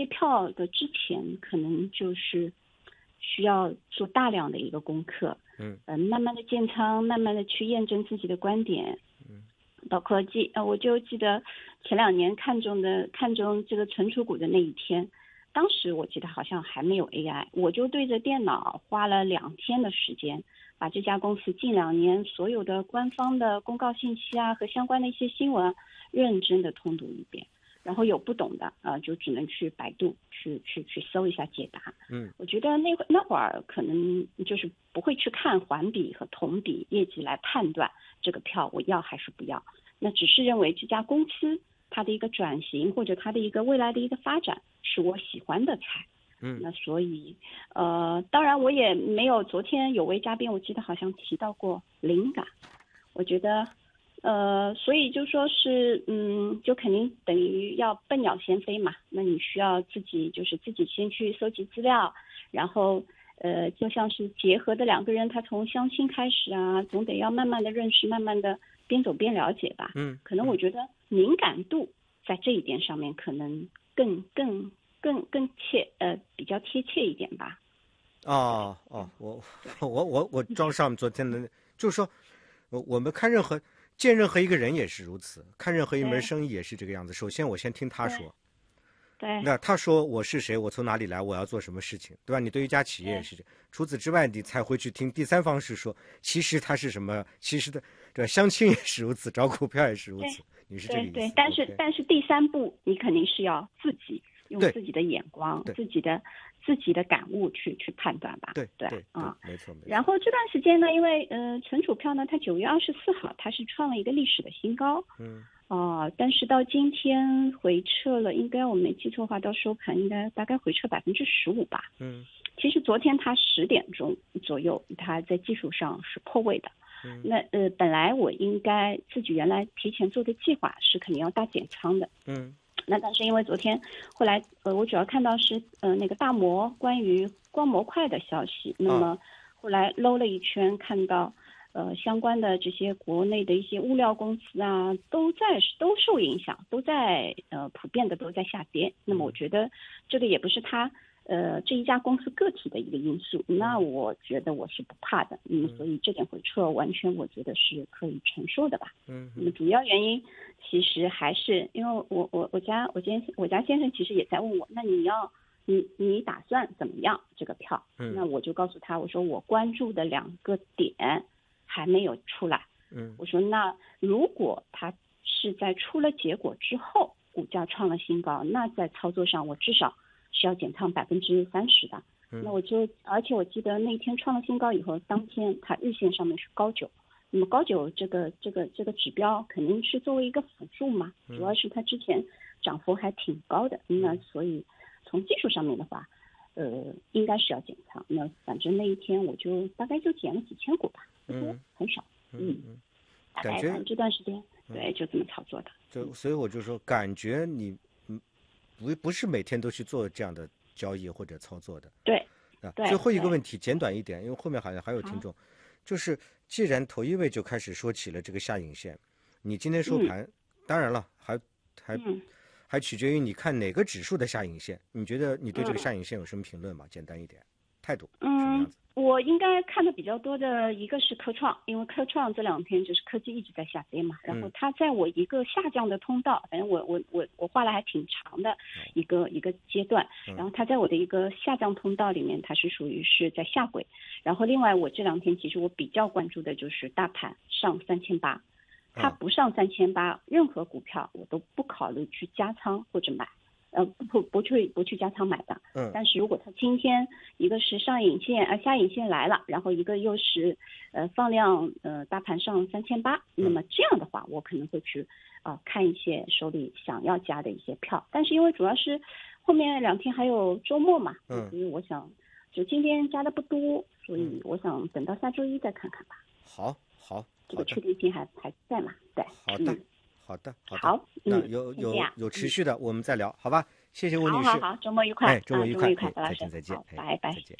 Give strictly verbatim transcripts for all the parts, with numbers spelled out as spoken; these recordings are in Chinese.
些票的之前，可能就是需要做大量的一个功课， 嗯， 呃，慢慢的建仓，慢慢的去验证自己的观点， 嗯， 包括记呃，我就记得前两年看中的看中这个存储股的那一天，当时我记得好像还没有 A I， 我就对着电脑花了两天的时间，把这家公司近两年所有的官方的公告信息啊和相关的一些新闻认真的通读一遍。然后有不懂的啊、呃，就只能去百度去去去搜一下解答。 嗯， 我觉得那会那会儿可能就是不会去看环比和同比业绩来判断这个票我要还是不要，那只是认为这家公司它的一个转型或者它的一个未来的一个发展是我喜欢的菜。 嗯， 那所以呃，当然我也没有昨天有位嘉宾我记得好像提到过灵感，我觉得。呃，所以就说是，嗯，就肯定等于要笨鸟先飞嘛。那你需要自己就是自己先去搜集资料，然后呃，就像是结合的两个人，他从相亲开始啊，总得要慢慢的认识，慢慢的边走边了解吧。 嗯， 可能我觉得敏感度在这一点上面可能更更更更切呃比较贴切一点吧。 哦哦，我我我我装上昨天的，就是说，我我们看任何。见任何一个人也是如此，看任何一门生意也是这个样子。首先，我先听他说， 对， 那他说我是谁，我从哪里来，我要做什么事情，对吧？你对于一家企业也是这。除此之外，你才会去听第三方是说，其实他是什么？其实的，对，相亲也是如此，找股票也是如此。你是这个意思？ 对对，但是、okay. 但是第三步，你肯定是要自己用自己的眼光、自己的自己的感悟去去判断吧。 对对对啊， 没错没错。 然后这段时间呢，因为呃存储票呢，它九月二十四号它是创了一个历史的新高， 嗯， 哦、呃，但是到今天回撤了，应该我没记错的话，到收盘应该大概回撤百分之十五吧。 嗯， 其实昨天它十点钟左右，它在技术上是破位的。 嗯， 那呃，本来我应该自己原来提前做的计划是肯定要大减仓的。 嗯， 那但是因为昨天后来呃，我主要看到是呃那个大摩关于光模块的消息，那么后来搂了一圈，看到呃相关的这些国内的一些物料公司啊，都在都受影响，都在呃普遍的都在下跌。那么我觉得这个也不是它。呃，这一家公司个体的一个因素，那我觉得我是不怕的，嗯，所以这点回撤完全我觉得是可以承受的吧。 嗯， 那么主要原因其实还是因为我我我家我今天我家先生其实也在问我，那你要你你打算怎么样这个票？ 嗯， 那我就告诉他，我说我关注的两个点还没有出来， 嗯， 我说那如果他是在出了结果之后，股价创了新高，那在操作上我至少是要减仓百分之三十的，那我就，而且我记得那天创了新高以后，当天它日线上面是高九，那么高九这个这个这个指标肯定是作为一个辅助嘛，主要是它之前涨幅还挺高的，那所以从技术上面的话，呃，应该是要减仓。那反正那一天我就大概就减了几千股吧，不多，很少，嗯，大概反正这段时间对就这么操作的。 就所以我就说，感觉你。不不是每天都去做这样的交易或者操作的。 对， 啊， 对最后一个问题简短一点，因为后面好像还有听众，就是既然头一位就开始说起了这个下影线，你今天收盘，嗯、当然了，还还、嗯、还取决于你看哪个指数的下影线。你觉得你对这个下影线有什么评论吗？嗯、简单一点，态度什么样子？ 我应该看的比较多的一个是科创，因为科创这两天就是科技一直在下跌嘛，然后它在我一个下降的通道，反正我我我我画了还挺长的一个、嗯、一个阶段，然后它在我的一个下降通道里面，它是属于是在下轨，然后另外我这两天其实我比较关注的就是大盘上三千八，它不上三千八，任何股票我都不考虑去加仓或者买。呃不不去不去加仓买的， 嗯， 但是如果它今天一个是上影线呃下影线来了，然后一个又是呃放量呃大盘上三千八，那么这样的话我可能会去啊、呃、看一些手里想要加的一些票，但是因为主要是后面两天还有周末嘛， 嗯， 所以我想就今天加的不多，所以我想等到下周一再看看吧。 好，好， 这个确定性还还在嘛？对， 好的。 嗯好的，好的， 好， 那有有有持续的，嗯、我们再聊，好吧？谢谢吴女士， 好好好，周末愉快， 哎，周末愉快， 啊、快， 再见再见， 拜拜， 再见。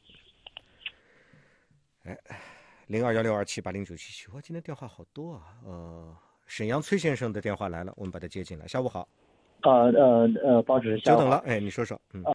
哎，零二幺六二七八零九七七，哇，今天电话好多啊，呃，沈阳崔先生的电话来了，我们把他接进来，下午好。 啊呃呃，包主任， 久等了，哎，你说说，嗯。